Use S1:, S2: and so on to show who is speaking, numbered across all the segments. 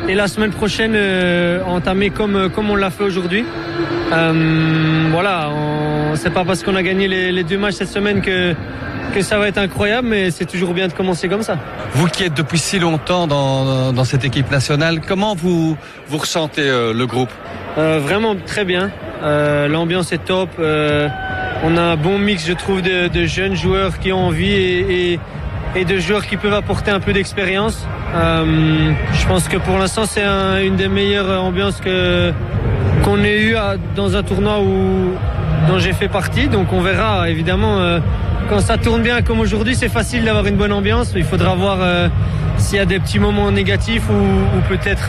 S1: la semaine prochaine entamer comme on l'a fait aujourd'hui. Voilà, c'est pas parce qu'on a gagné les 2 matchs cette semaine que ça va être incroyable, mais c'est toujours bien de commencer comme ça.
S2: Vous qui êtes depuis si longtemps dans cette équipe nationale, comment vous ressentez le groupe ?
S1: Vraiment très bien. L'ambiance est top. On a un bon mix, je trouve, de jeunes joueurs qui ont envie et de joueurs qui peuvent apporter un peu d'expérience. Je pense que pour l'instant, c'est une des meilleures ambiances qu'on ait eu dans un tournoi dont j'ai fait partie. Donc on verra, évidemment. Quand ça tourne bien comme aujourd'hui, c'est facile d'avoir une bonne ambiance. Il faudra voir s'il y a des petits moments négatifs ou peut-être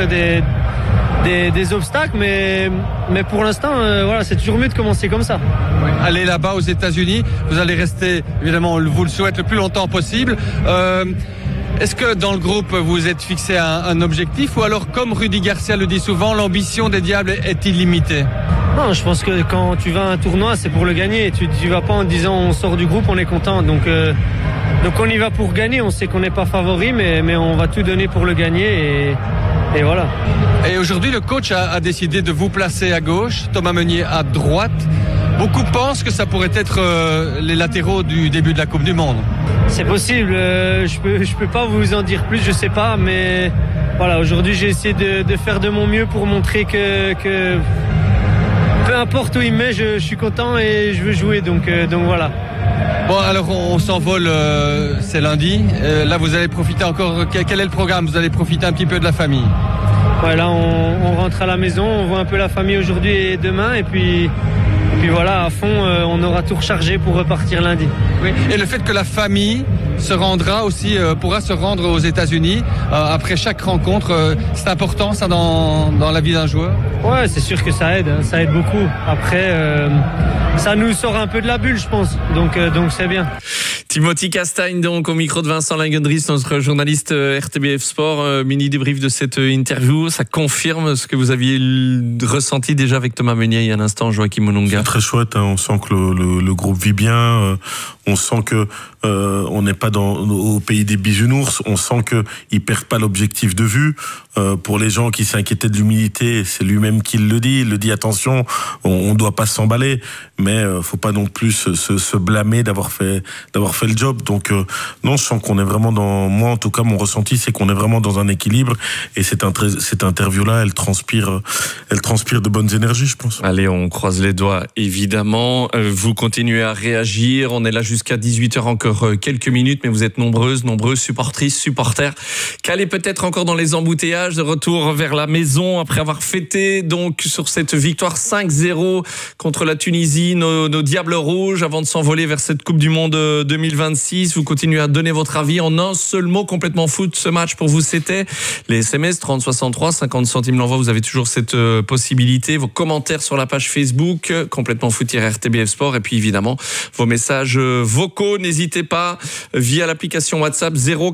S1: des obstacles. Mais pour l'instant, voilà, c'est toujours mieux de commencer comme ça.
S2: Allez là-bas aux États-Unis, vous allez rester, évidemment, on vous le souhaite le plus longtemps possible. Est-ce que dans le groupe, vous êtes fixé un objectif ou alors, comme Rudy Garcia le dit souvent, l'ambition des Diables est illimitée ?
S1: Non, je pense que quand tu vas à un tournoi, c'est pour le gagner. Tu vas pas en disant on sort du groupe, on est content. Donc on y va pour gagner. On sait qu'on n'est pas favori, mais on va tout donner pour le gagner et voilà.
S2: Et aujourd'hui, le coach a décidé de vous placer à gauche, Thomas Meunier à droite. Beaucoup pensent que ça pourrait être les latéraux du début de la Coupe du Monde.
S1: C'est possible. Je peux pas vous en dire plus, je sais pas, mais voilà. Aujourd'hui, j'ai essayé de faire de mon mieux pour montrer que peu importe où il met, je suis content et je veux jouer, donc voilà.
S2: Bon, alors on s'envole, c'est lundi. Là, vous allez profiter encore. Quel est le programme ? Vous allez profiter un petit peu de la famille ?
S1: Ouais, là, on rentre à la maison, on voit un peu la famille aujourd'hui et demain, et puis voilà, à fond, on aura tout rechargé pour repartir lundi.
S2: Oui. Et le fait que la famille pourra se rendre aux États-Unis après chaque rencontre, c'est important ça dans la vie d'un joueur ?
S1: Ouais, c'est sûr que ça aide beaucoup. Après, ça nous sort un peu de la bulle, je pense, donc c'est bien.
S3: Timothy Castagne, donc au micro de Vincent Langendries, notre journaliste RTBF Sport. Mini débrief de cette interview, ça confirme ce que vous aviez ressenti déjà avec Thomas Meunier il y a un instant, Joachim Mononga.
S4: C'est très chouette, hein. On sent que le groupe vit bien, on sent que on n'est pas au pays des bisounours, on sent que ils perdent pas l'objectif de vue. Pour les gens qui s'inquiétaient de l'humilité, c'est lui-même qui le dit. Il le dit, attention, on doit pas s'emballer, mais faut pas non plus se blâmer d'avoir fait le job. Donc non, je sens qu'on est vraiment moi en tout cas, mon ressenti, c'est qu'on est vraiment dans un équilibre, et cette interview-là, elle transpire de bonnes énergies, je pense.
S3: Allez, on croise les doigts, évidemment. Vous continuez à réagir. On est là jusqu'à 18h, encore quelques minutes, mais vous êtes nombreux, supportrices, supporters, calés peut-être encore dans les embouteillages, de retour vers la maison après avoir fêté donc sur cette victoire 5-0 contre la Tunisie, nos Diables Rouges, avant de s'envoler vers cette Coupe du Monde 2026. Vous continuez à donner votre avis en un seul mot, complètement foot. Ce match pour vous, c'était les SMS 3063, 50 centimes l'envoi. Vous avez toujours cette possibilité. Vos commentaires sur la page Facebook, complètement foot-RTBF Sport, et puis évidemment vos messages vocaux. N'hésitez pas via l'application WhatsApp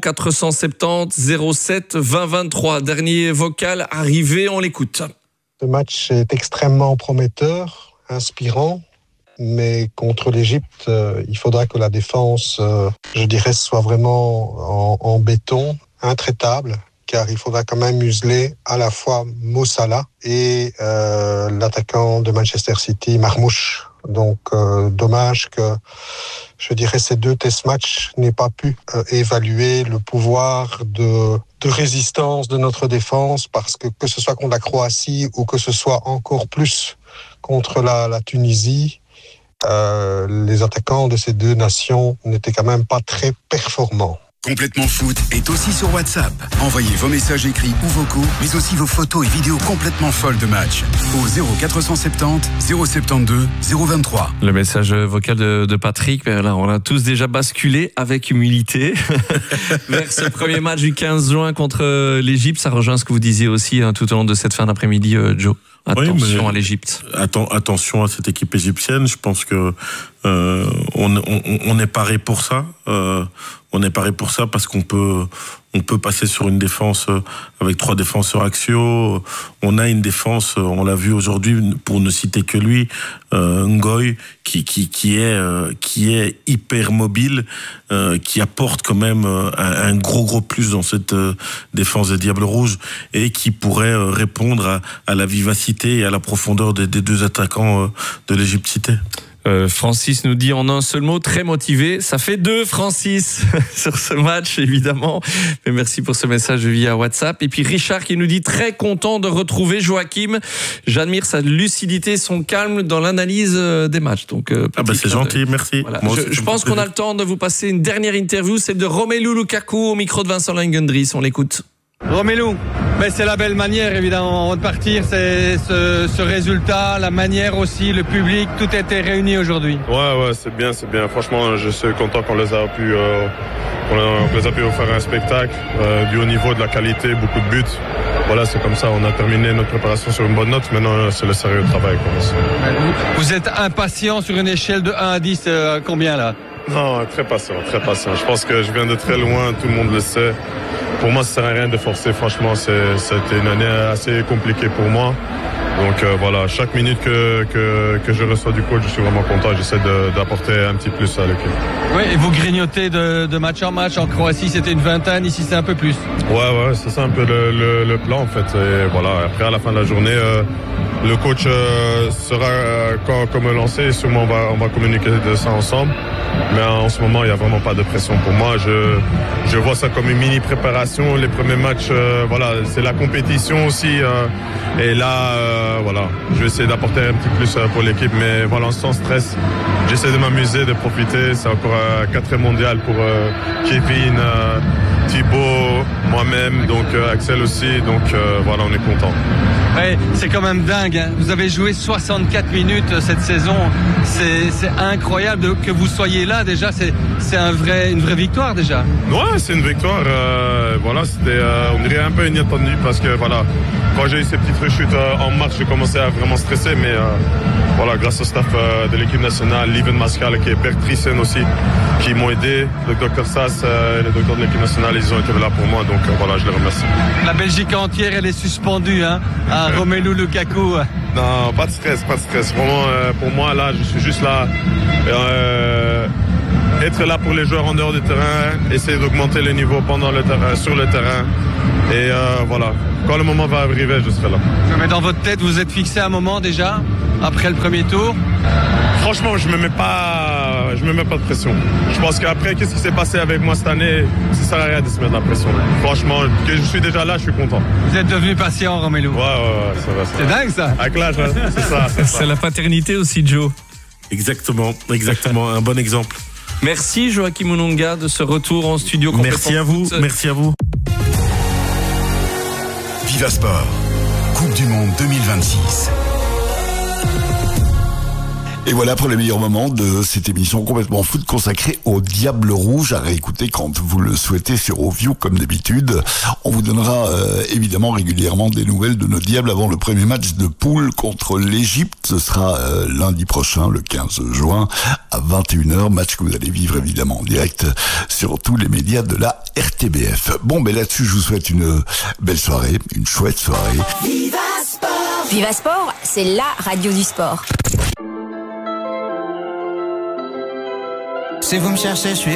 S3: 0470 07 20 23. Dernier vocal arrivé, on l'écoute.
S5: Ce match est extrêmement prometteur, inspirant, mais contre l'Égypte, il faudra que la défense, je dirais, soit vraiment en béton, intraitable, car il faudra quand même museler à la fois Mo Salah et l'attaquant de Manchester City, Marmoush. Donc, dommage que, je dirais, ces 2 test matchs n'aient pas pu évaluer le pouvoir de résistance de notre défense, parce que ce soit contre la Croatie ou que ce soit encore plus contre la Tunisie, les attaquants de ces 2 nations n'étaient quand même pas très performants.
S6: Complètement Foot est aussi sur WhatsApp. Envoyez vos messages écrits ou vocaux, mais aussi vos photos et vidéos complètement folles de match au 0470 072 023.
S3: Le message vocal de Patrick, là, on a tous déjà basculé avec humilité vers ce premier match du 15 juin contre l'Égypte. Ça rejoint ce que vous disiez aussi tout au long de cette fin d'après-midi, Joe. Attention à l'Égypte.
S4: Attention à cette équipe égyptienne. Je pense que on est paré pour ça. On est paré pour ça parce qu'on peut on peut passer sur une défense avec 3 défenseurs axiaux. On a une défense, on l'a vu aujourd'hui, pour ne citer que lui, Ngoy, qui est hyper mobile, qui apporte quand même un gros plus dans cette défense des Diables Rouges et qui pourrait répondre à la vivacité et à la profondeur des 2 attaquants de l'Égypte citée.
S3: Francis nous dit en un seul mot, très motivé. Ça fait 2, Francis, sur ce match, évidemment. Mais merci pour ce message via WhatsApp. Et puis Richard qui nous dit très content de retrouver Joachim. J'admire sa lucidité, son calme dans l'analyse des matchs. Donc,
S4: c'est gentil, merci.
S3: Voilà. Je pense qu'on a le temps de vous passer une dernière interview, celle de Romelu Lukaku au micro de Vincent Langendries. On l'écoute.
S2: Romelu, mais c'est la belle manière évidemment de partir, c'est ce résultat, la manière aussi, le public, tout était réuni aujourd'hui.
S7: Ouais, c'est bien. Franchement, je suis content qu'on les a pu offrir un spectacle du haut niveau, de la qualité, beaucoup de buts. Voilà, c'est comme ça, on a terminé notre préparation sur une bonne note, maintenant c'est le sérieux travail.
S2: Vous êtes impatient sur une échelle de 1 à 10, combien là?
S7: Non, très patient. Je pense que je viens de très loin, tout le monde le sait. Pour moi, ça sert à rien de forcer. Franchement, c'était une année assez compliquée pour moi. Donc voilà, chaque minute que je reçois du coach, je suis vraiment content. J'essaie d'apporter un petit plus à l'équipe.
S2: Oui, et vous grignotez de match en match. En Croatie, c'était une vingtaine. Ici, c'est un peu plus.
S7: Ouais, c'est ça un peu le plan en fait. Et voilà, après à la fin de la journée, le coach sera quand me lancer. Et sûrement, on va communiquer de ça ensemble. Mais en ce moment, il n'y a vraiment pas de pression pour moi. Je vois ça comme une mini préparation. Les premiers matchs, voilà, c'est la compétition aussi. Et là, voilà, je vais essayer d'apporter un petit plus pour l'équipe. Mais voilà, sans stress, j'essaie de m'amuser, de profiter. C'est encore un 4e mondial pour Kevin, Thibaut, moi-même, donc Axel aussi. Donc voilà, on est content.
S2: Ouais, c'est quand même dingue, hein. Vous avez joué 64 minutes cette saison. C'est incroyable que vous soyez là déjà. C'est une vraie victoire déjà.
S7: Ouais, c'est une victoire. Voilà, c'était on dirait un peu inattendu parce que voilà, quand j'ai eu ces petites rechutes en mars, j'ai commencé à vraiment stresser. Mais voilà, grâce au staff de l'équipe nationale, Lieven Mascal et Bert Thriesen aussi, qui m'ont aidé, le docteur Sass et le docteur de l'équipe nationale, ils ont été là pour moi. Donc voilà, je les remercie.
S2: La Belgique entière, elle est suspendue, hein, à Romelu Lukaku.
S7: Non, pas de stress. Vraiment, pour moi, là, je suis juste là. Être là pour les joueurs en dehors du terrain, essayer d'augmenter le niveau pendant le terrain, sur le terrain. Et voilà, quand le moment va arriver, je serai là.
S2: Mais dans votre tête, vous êtes fixé un moment déjà, après le premier tour?
S7: Franchement, je me mets pas de pression. Je pense qu'après, qu'est-ce qui s'est passé avec moi cette année, ça sert à rien de se mettre de la pression. Franchement, que je suis déjà là, je suis content.
S2: Vous êtes devenu patient, Romelu.
S7: Ouais, ça va.
S2: C'est dingue ça.
S7: Avec l'âge, hein, c'est ça.
S3: C'est la paternité aussi, Joe.
S4: Exactement, un bon exemple.
S3: Merci Joachim Ononga de ce retour en studio.
S4: Merci à vous.
S6: Viva Sport, Coupe du Monde 2026. Et voilà pour les meilleurs moments de cette émission complètement foot consacrée au Diable Rouge à réécouter quand vous le souhaitez sur OView comme d'habitude. On vous donnera évidemment régulièrement des nouvelles de nos Diables avant le premier match de poule contre l'Égypte. Ce sera lundi prochain, le 15 juin à 21h. Match que vous allez vivre évidemment en direct sur tous les médias de la RTBF. Bon, là-dessus, je vous souhaite une belle soirée, une chouette soirée.
S8: Viva Sport! Viva Sport, c'est la radio du sport.
S9: Si vous me cherchez, je suis